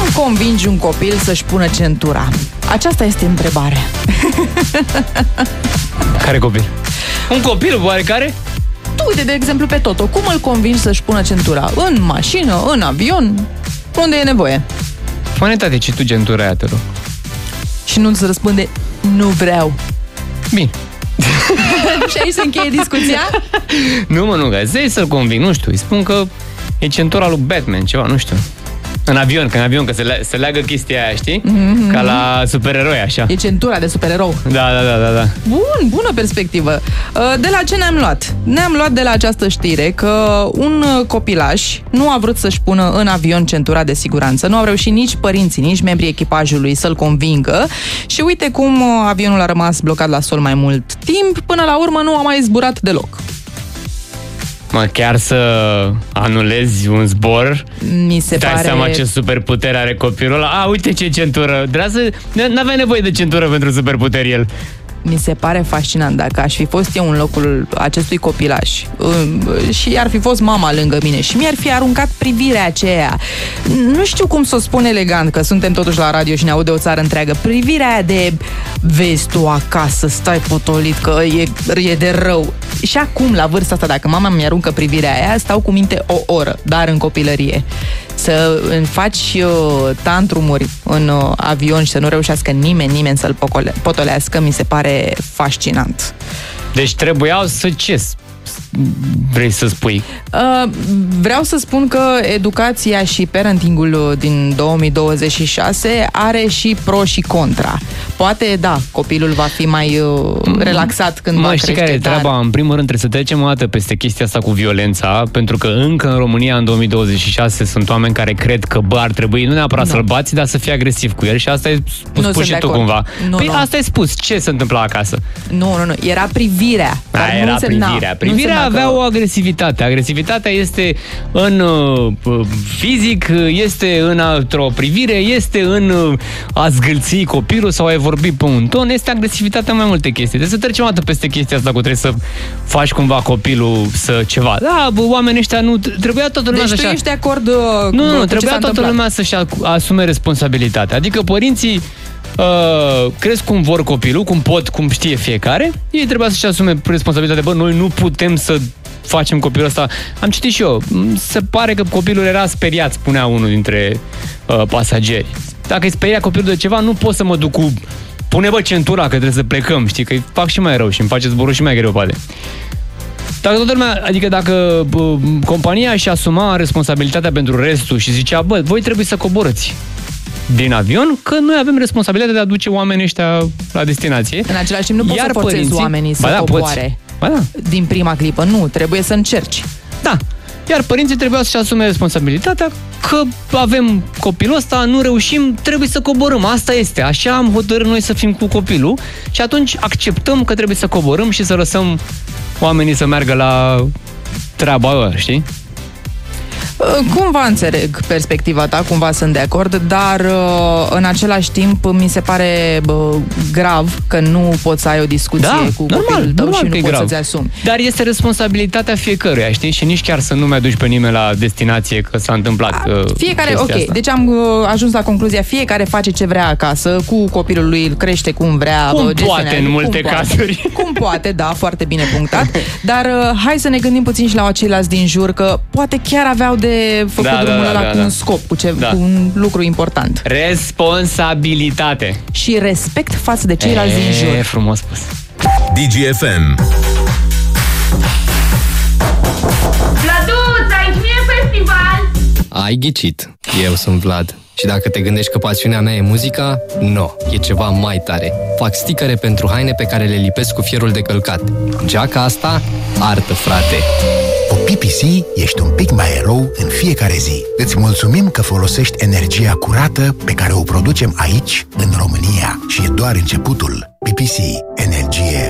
convingi un copil să-și pună centura? Aceasta este întrebarea. Care copil? Un copil oarecare? Tu, uite, de exemplu, pe Toto, cum îl convingi să-și pună centura? În mașină, în avion? Unde e nevoie? Pune, tate, ce tu centura aia, te rog. Și nu-ți răspunde, nu vreau. Bine. Și aici se încheie discuția? Nu, mă, nu, găsei să-l conving, nu știu, îi spun că e centura lui Batman, ceva, nu știu. În avion, că se leagă chestia aia, știi? Mm-hmm. Ca la supereroi, așa. E centura de supererou. Da. Bun, bună perspectivă. De la ce ne-am luat? Ne-am luat de la această știre că un copilaș nu a vrut să-și pună în avion centura de siguranță. Nu au reușit nici părinții, nici membrii echipajului să-l convingă. Și uite cum avionul a rămas blocat la sol mai mult timp. Până la urmă nu a mai zburat deloc. Mă, chiar să anulezi un zbor? Mi se dai pare... seama ce superputere are copilul ăla? Uite ce centură! N-avea nevoie de centură pentru superputeri el. Mi se pare fascinant. Dacă aș fi fost eu în locul acestui copilaș și ar fi fost mama lângă mine și mi-ar fi aruncat privirea aceea, nu știu cum să o spun elegant, că suntem totuși la radio și ne aude o țară întreagă, privirea aia de vezi tu acasă, stai potolit că e de rău. Și acum, la vârsta asta, dacă mama mi-aruncă privirea aia, stau cu minte o oră, dar în copilărie. Să faci tantrumuri în avion și să nu reușească nimeni să-l potolească, mi se pare fascinant. Deci trebuiau să ce vrei să spui? Vreau să spun că educația și parentingul din 2026 are și pro și contra. Poate, da, copilul va fi mai relaxat când va crește. Știi care e treaba? În primul rând trebuie să trecem o dată peste chestia asta cu violența, pentru că încă în România, în 2026, sunt oameni care cred că, ar trebui nu neapărat să-l bați, dar să fii agresiv cu el și asta e spus și tu cumva. Asta ai spus. Ce se întâmpla acasă? Nu. Era privirea. Era privirea. Privirea avea o agresivitate. Agresivitatea este în fizic, este într-o privire, este în a zgâlți copilul sau a vorbi pe un ton, este agresivitatea mai multe chestii. Deci să trecem o dată peste chestia asta cu trebuie să faci cumva copilul să ceva. Da, oamenii ăștia nu... Trebuia toată lumea deci tu ești de acord Nu, trebuia toată lumea să-și asume responsabilitatea. Adică părinții cresc cum vor copilul, cum pot, cum știe fiecare. Ei trebuia să-și asume responsabilitatea. Noi nu putem să facem copilul ăsta. Am citit și eu. Se pare că copilul era speriat, spunea unul dintre pasageri. Dacă îi speria copilul de ceva, nu pot să mă duc cu pune centura că trebuie să plecăm, știi, că îi fac și mai rău și îmi face zborul și mai greu, poate. Dacă toată lumea, adică dacă compania și asuma responsabilitatea pentru restul și zicea, voi trebuie să coborâți din avion, că noi avem responsabilitatea de a duce oamenii ăștia la destinație. În același timp nu poți să forțezi oamenii să coboare din prima clipă. Nu, trebuie să încerci. Da. Iar părinții trebuiau să-și asume responsabilitatea că avem copilul ăsta, nu reușim, trebuie să coborâm. Asta este. Așa am hotărât noi să fim cu copilul și atunci acceptăm că trebuie să coborâm și să lăsăm oamenii să meargă la treaba lor, știi? Cumva înțeleg perspectiva ta, cumva sunt de acord, dar în același timp mi se pare grav că nu poți să ai o discuție cu copilul tău și nu poți să-ți asumi. Dar este responsabilitatea fiecăruia, știi? Și nici chiar să nu mi-aduci pe nimeni la destinație că s-a întâmplat fiecare, ok, asta. Deci am ajuns la concluzia, fiecare face ce vrea acasă, cu copilul lui îl crește cum vrea. Cum poate în multe cazuri. Cum poate, da, foarte bine punctat. Dar hai să ne gândim puțin și la ceilalți din jur, că poate chiar aveau de făcut drumul ăla cu un scop, cu un lucru important. Responsabilitate. Și respect față de ceilalți din jur. E frumos spus. DGFM. Vladuț, aici nu e festival? Ai ghicit. Eu sunt Vlad. Și dacă te gândești că pasiunea mea e muzica, nu, e ceva mai tare. Fac stickere pentru haine pe care le lipesc cu fierul de călcat. Geaca asta, artă, frate. Cu PPC ești un pic mai erou în fiecare zi. Îți mulțumim că folosești energia curată pe care o producem aici, în România. Și e doar începutul. PPC. Energie